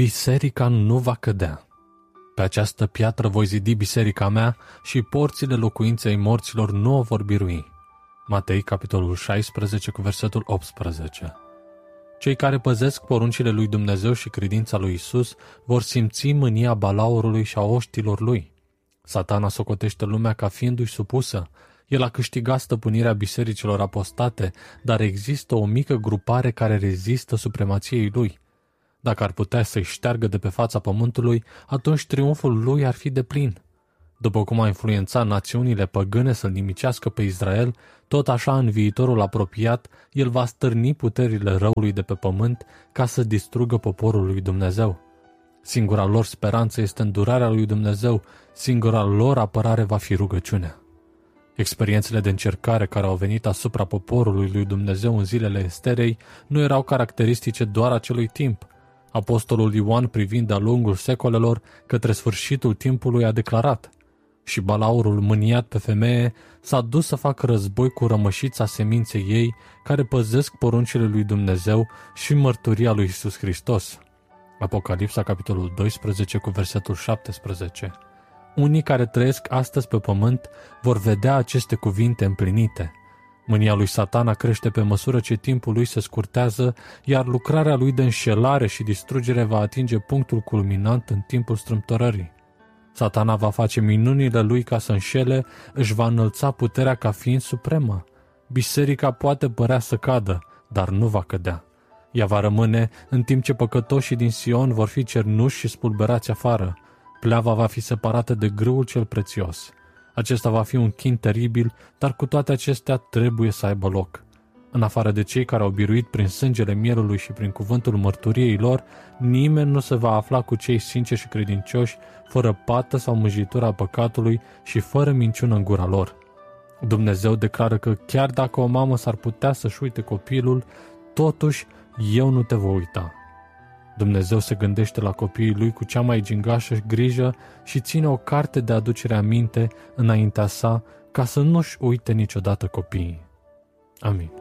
Biserica nu va cădea. Pe această piatră voi zidi biserica mea și porțile locuinței morților nu o vor birui. Matei, capitolul 16, cu versetul 18. Cei care păzesc poruncile lui Dumnezeu și credința lui Isus vor simți mânia balaurului și a oștilor lui. Satana socotește lumea ca fiindu-i supusă. El a câștigat stăpânirea bisericilor apostate, dar există o mică grupare care rezistă supremației lui. Dacă ar putea să-i șteargă de pe fața pământului, atunci triumful lui ar fi deplin. După cum a influențat națiunile păgâne să-l nimicească pe Israel, tot așa în viitorul apropiat, el va stârni puterile răului de pe pământ ca să distrugă poporul lui Dumnezeu. Singura lor speranță este îndurarea lui Dumnezeu, singura lor apărare va fi rugăciunea. Experiențele de încercare care au venit asupra poporului lui Dumnezeu în zilele Esterei nu erau caracteristice doar acelui timp. Apostolul Ioan, privind de-a lungul secolelor către sfârșitul timpului, a declarat: și balaurul, mâniat pe femeie, s-a dus să facă război cu rămășița seminței ei, care păzesc poruncile lui Dumnezeu și mărturia lui Iisus Hristos. Apocalipsa, capitolul 12, cu versetul 17. Unii care trăiesc astăzi pe pământ vor vedea aceste cuvinte împlinite. Mânia lui Satana crește pe măsură ce timpul lui se scurtează, iar lucrarea lui de înșelare și distrugere va atinge punctul culminant în timpul strâmtorării. Satana va face minunile lui ca să înșele, își va înălța puterea ca fiind supremă. Biserica poate părea să cadă, dar nu va cădea. Ea va rămâne în timp ce păcătoșii din Sion vor fi cernuși și spulberați afară. Pleava va fi separată de grâul cel prețios. Acesta va fi un chin teribil, dar cu toate acestea trebuie să aibă loc. În afară de cei care au biruit prin sângele mielului și prin cuvântul mărturiei lor, nimeni nu se va afla cu cei sinceri și credincioși, fără pată sau mâjitura păcatului și fără minciună în gura lor. Dumnezeu declară că chiar dacă o mamă s-ar putea să-și uite copilul, totuși eu nu te voi uita. Dumnezeu se gândește la copiii lui cu cea mai gingașă grijă și ține o carte de aducere aminte înaintea sa ca să nu-și uite niciodată copiii. Amin.